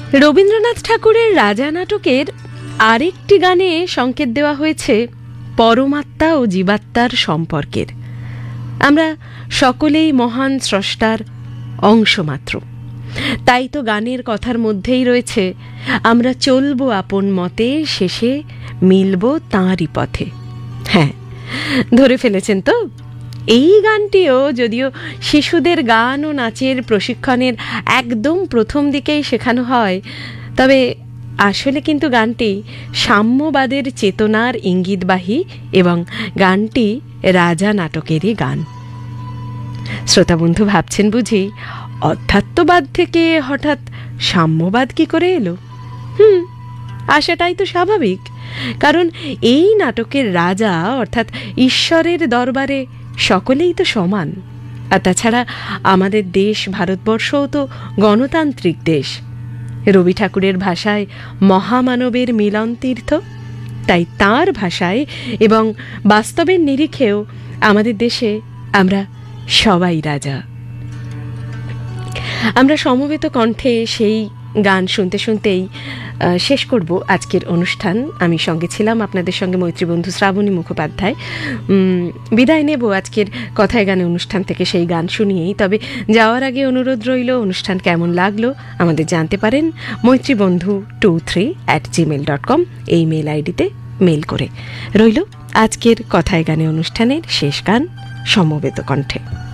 রবীন্দ্রনাথ ঠাকুরের রাজা নাটকের আরেকটি গানে সংকেত দেওয়া হয়েছে পরমাত্মা ও জীবাত্মার সম্পর্কের। আমরা সকলেই মহান স্রষ্টার অংশ মাত্র, তাই তো গানের কথার মধ্যেই রয়েছে আমরা চলবো আপন মতে, শেষে মিলব তাঁরই পথে। হ্যাঁ, ধরে ফেলেছেন তো? এই গানটিও যদিও শিশুদের গান ও নাচের প্রশিক্ষণের একদম প্রথম দিকেই শেখানো হয়, তবে আসলে কিন্তু গানটি সাম্যবাদের চেতনার ইঙ্গিতবাহী এবং গানটি রাজা নাটকেরই গান। শ্রোতা বন্ধু ভাবছেন বুঝি অধ্যাত্মবাদ থেকে হঠাৎ সাম্যবাদ কি করে এলো? আসাটাই তো স্বাভাবিক, কারণ এই নাটকের রাজা অর্থাৎ ঈশ্বরের দরবারে সকলেই তো সমান। আর তাছাড়া আমাদের দেশ ভারতবর্ষও তো গণতান্ত্রিক দেশ। রবি ঠাকুরের ভাষায় মহামানবের মিলন তীর্থ, তাই তাঁর ভাষায় এবং বাস্তবের নিরিখেও আমাদের দেশে আমরা সবাই রাজা। আমরা সমবেত কণ্ঠে সেই গান শুনতে শুনতেই শেষ করব আজকের অনুষ্ঠান। আমি সঙ্গে ছিলাম আপনাদের সঙ্গে মৈত্রী বন্ধু শ্রাবণী মুখোপাধ্যায়। বিদায় নেব আজকের কথায় গানে অনুষ্ঠান থেকে সেই গান শুনিয়েই। তবে যাওয়ার আগে অনুরোধ রইল, অনুষ্ঠান কেমন লাগলো আমাদের জানতে পারেন maitribandhu23@gmail.com এই মেল আইডিতে মেল করে। রইল আজকের কথায় গানে অনুষ্ঠানের শেষ গান সমবেত কণ্ঠে।